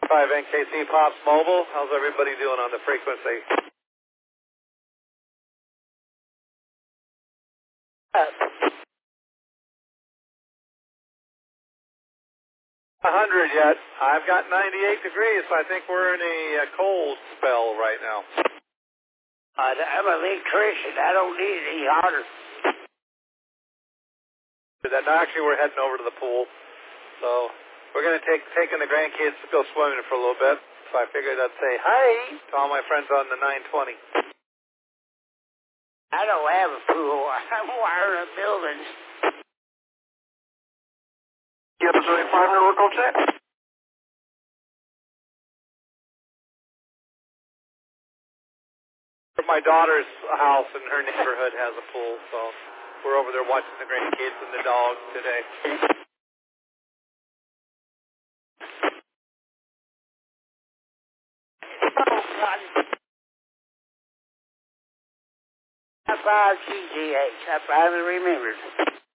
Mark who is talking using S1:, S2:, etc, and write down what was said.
S1: 5 NKC Pops Mobile. How's everybody doing on the frequency? 100 yet. I've got 98 degrees, so I think we're in a cold spell right now.
S2: I'm an electrician. I don't need it any hotter.
S1: Actually, we're heading over to the pool, so we're going to taking the grandkids to go swimming for a little bit. So I figured I'd say hi to all my friends on the 920.
S2: I don't have a pool. I'm wiring up buildings.
S3: Yeah, Missouri 5 network on check.
S1: My daughter's house in her neighborhood has a pool, so we're over there watching the grandkids and the dogs today.
S2: Oh, God. 5 GGH. I finally remembered.